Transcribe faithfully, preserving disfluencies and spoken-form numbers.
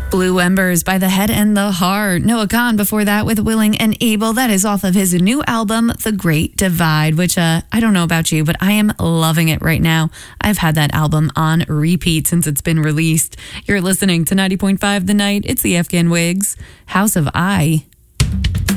Blue Embers by The Head and the Heart. Noah Kahan before that with Willing and Able. That is off of his new album, The Great Divide, which uh, I don't know about you, but I am loving it right now. I've had that album on repeat since it's been released. You're listening to ninety point five The Night. It's the Afghan Wigs, House of I.